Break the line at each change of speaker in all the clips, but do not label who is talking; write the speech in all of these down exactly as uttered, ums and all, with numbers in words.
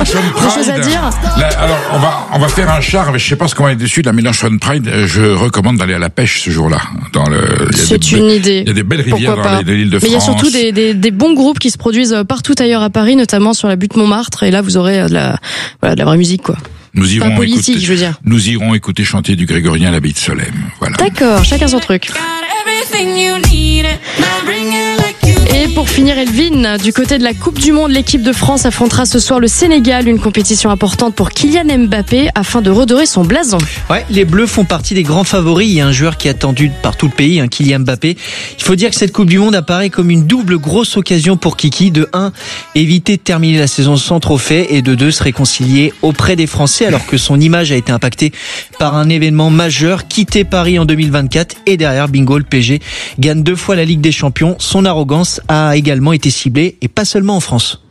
Mélenchon Pride.
Des choses à dire.
Là, alors, on va, on va faire un char, mais je sais pas ce qu'on va être dessus de la Mélenchon Pride. Je recommande d'aller à la pêche ce jour-là. Dans le, il y a
C'est
des
une
be-
idée.
Il y a des belles rivières
Pourquoi
dans
pas.
les, l'île de France.
Mais il y a surtout des, des, des bons groupes qui se produisent partout ailleurs à Paris, notamment sur la butte Montmartre. Et là, vous aurez de la, voilà, de la vraie musique, quoi.
Nous irons
Pas politique,
écouter,
je veux dire.
Nous irons écouter chanter du Grégorien à l'abbaye de Solesmes. Voilà.
D'accord, chacun son truc. Et pour finir, Elvin, du côté de la Coupe du Monde, l'équipe de France affrontera ce soir le Sénégal, une compétition importante pour Kylian Mbappé afin de redorer son blason.
Ouais, les Bleus font partie des grands favoris. Il y a un joueur qui est attendu par tout le pays, hein, Kylian Mbappé. Il faut dire que cette Coupe du Monde apparaît comme une double grosse occasion pour Kiki. De un, éviter de terminer la saison sans trophée, et de deux, se réconcilier auprès des Français alors que son image a été impactée par un événement majeur. Quitter Paris en deux mille vingt-quatre et derrière, bingo, le P S G gagne deux fois la Ligue des Champions. Son arrogance a également été ciblée, et pas seulement en France.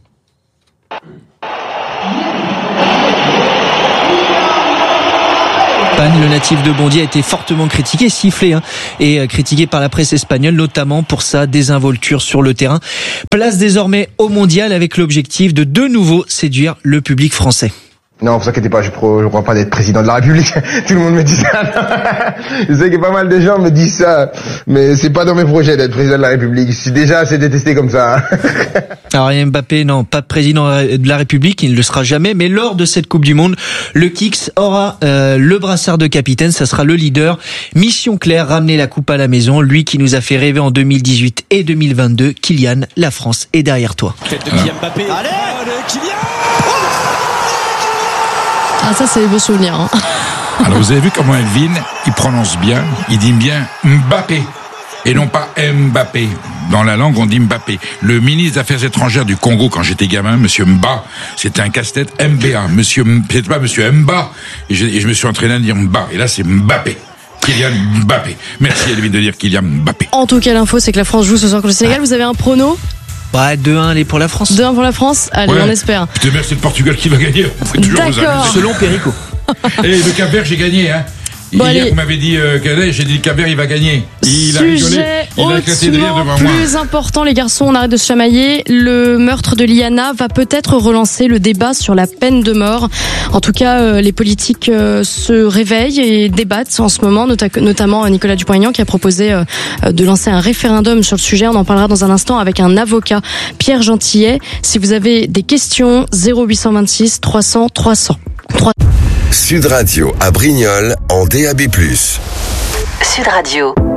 Pan, le natif de Bondy, a été fortement critiqué, sifflé hein, et critiqué par la presse espagnole, notamment pour sa désinvolture sur le terrain. Place désormais au mondial avec l'objectif de de nouveau séduire le public français.
Non, vous inquiétez pas, je ne crois pas d'être président de la République. Tout le monde me dit ça. Je sais que pas mal de gens me disent ça, mais c'est pas dans mes projets d'être président de la République. Si déjà c'est détesté comme ça.
Alors Mbappé, non, pas de président de la République, il ne le sera jamais, mais lors de cette Coupe du Monde, le Kicks aura euh, le brassard de capitaine, ça sera le leader. Mission claire, ramener la coupe à la maison, lui qui nous a fait rêver en deux mille dix-huit et deux mille vingt-deux. Kylian, la France est derrière toi.
Tête de Kylian Mbappé. Allez, allez Kylian.
Ah, ça, c'est des beaux souvenirs. Hein.
Alors, vous avez vu comment Elvin, il prononce bien, il dit bien Mbappé, et non pas Mbappé. Dans la langue, on dit Mbappé. Le ministre des Affaires étrangères du Congo, quand j'étais gamin, Monsieur Mba, c'était un casse-tête M B A. Monsieur, c'était pas Monsieur Mba, et je, et je me suis entraîné à dire Mba, et là, c'est Mbappé. Kylian Mbappé. Merci Elvin de dire Kylian Mbappé.
En tout cas, l'info, c'est que la France joue ce soir contre le Sénégal. Vous avez un prono ?
Ouais, deux un, allez pour la France.
deux un pour la France. Allez,
Ouais.
on espère.
Putain, merde, c'est le Portugal qui va gagner. On fait toujours aux
D'accord.
amis.
Selon Perico.
Et le Cap-Vert, j'ai gagné, hein.
Bon,
Hier,
allez.
vous m'avez dit euh, qu'elle est, j'ai dit le Cap-Vert, il va gagner. Il a rigolé,
Sujet
il a éclaté de rire
hautement
devant moi.
plus important, les garçons, on arrête de se chamailler. Le meurtre de Liana va peut-être relancer le débat sur la peine de mort. En tout cas, euh, les politiques euh, se réveillent et débattent en ce moment, nota- notamment Nicolas Dupont-Aignan qui a proposé euh, de lancer un référendum sur le sujet. On en parlera dans un instant avec un avocat, Pierre Gentillet. Si vous avez des questions, zéro huit cent vingt-six trois cents trois cents.
Sud Radio à Brignoles en D A B plus.
Sud Radio.